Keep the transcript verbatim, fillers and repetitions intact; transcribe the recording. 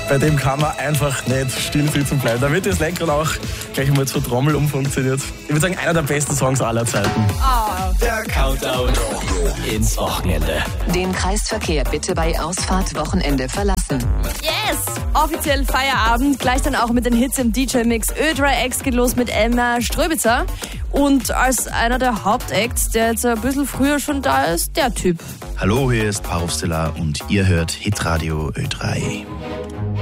bei dem kann man einfach nicht still sitzen bleiben. Da wird das Lenkrad auch gleich mal zur Trommel umfunktioniert. Ich würde sagen, einer der besten Songs aller Zeiten. Oh. Der Countdown ins Wochenende. Den Kreisverkehr bitte bei Ausfahrt Wochenende verlassen. Yes! Offiziell Feierabend, gleich dann auch mit den Hits im D J-Mix. Ö drei X geht los mit Emma Ströbitzer. Und als einer der Hauptacts, der jetzt ein bisschen früher schon da ist, der Typ. Hallo, hier ist Parov Stella und ihr hört Hitradio Ö drei.